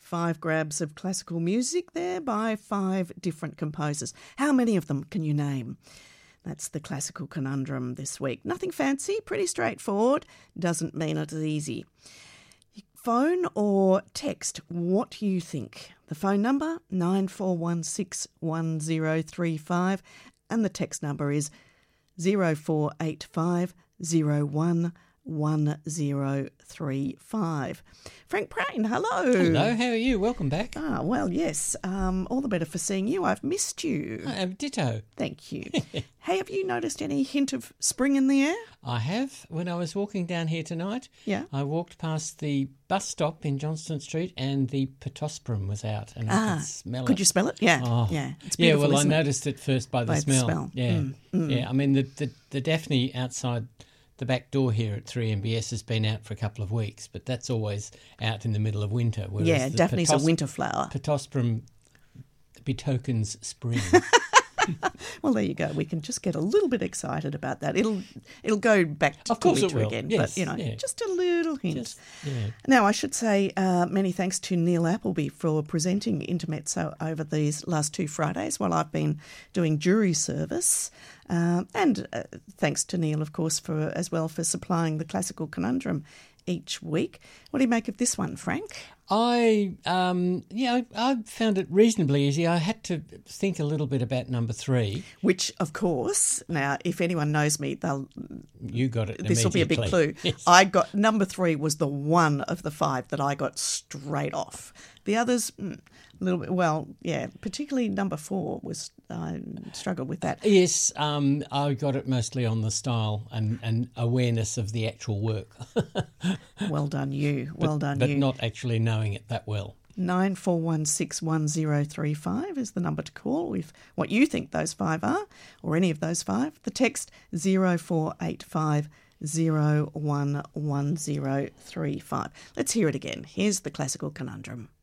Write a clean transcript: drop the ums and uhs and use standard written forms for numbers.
5 grabs of classical music there by 5 different composers. How many of them can you name? That's the classical conundrum this week. Nothing fancy, pretty straightforward. Doesn't mean it's easy. Phone or text what you think. The phone number 94161035 and the text number is 0485 011035. Frank Prain, hello. Hello, how are you? Welcome back. Well, yes. All the better for seeing you. I've missed you. Ditto. Thank you. Hey, have you noticed any hint of spring in the air? I have. When I was walking down here tonight, Yeah. I walked past the bus stop in Johnston Street and the Pittosporum was out and I could smell it. Could you smell it? Yeah. Oh. Yeah. It's beautiful, I isn't it? noticed it first by the smell. Yeah. Yeah. I mean, the Daphne outside the back door here at 3MBS has been out for a couple of weeks, but that's always out in the middle of winter. Yeah, Daphne's a winter flower. Pittosporum betokens spring. Well, there you go. We can just get a little bit excited about that. It'll go back to winter again, yes, but just a little hint. Yeah. Now, I should say many thanks to Neil Appleby for presenting Intermezzo over these last 2 Fridays while I've been doing jury service. And thanks to Neil, of course, for supplying the classical conundrum each week. What do you make of this one, Frank? I found it reasonably easy. I had to think a little bit about number 3. Which, of course, now, if anyone knows me, You got it. This will be a big clue. Yes. I got number 3 was the one of the 5 that I got straight off. The others, a little bit. Well, yeah, particularly number 4 was. I struggled with that. Yes, I got it mostly on the style and awareness of the actual work. Well done, you. Well done, but you. But not actually knowing it that well. 94161035 is the number to call with what you think those 5 are, or any of those 5. The text 0485 011035. Let's hear it again. Here's the classical conundrum.